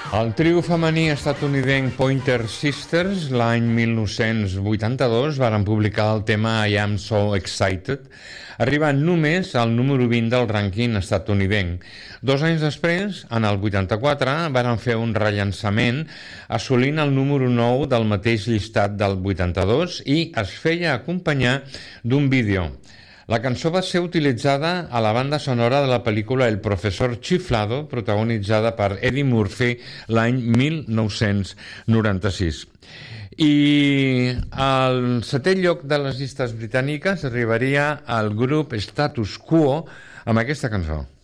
El trio femení estatunidenc Pointer Sisters l'any 1982 varen publicar el tema I Am So Excited, arribant només al número 20 del rànquing estatunidenc. 2 anys després, en el 84, varen fer un rellançament assolint el número 9 del mateix llistat del 82 i es feia acompanyar d'un vídeo. La cançó va ser utilitzada a la banda sonora de la pel·lícula El professor Chiflado, protagonitzada per Eddie Murphy l'any 1996. I al 7è lloc de les llistes britàniques arribaria el grup Status Quo amb aquesta cançó.